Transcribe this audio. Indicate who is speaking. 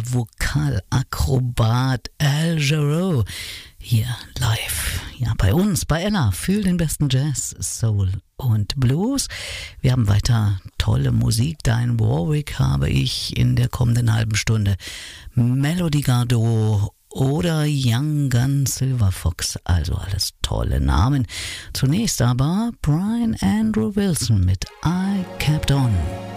Speaker 1: Vokalakrobat Al Jarreau hier live. Ja, bei uns, bei Ella, für den besten Jazz, Soul und Blues. Wir haben weiter tolle Musik. Diane Warwick habe ich in der kommenden halben Stunde. Melody Gardot oder Young Gun Silver Fox, also alles tolle Namen. Zunächst aber Brian Andrew Wilson mit I Kept On.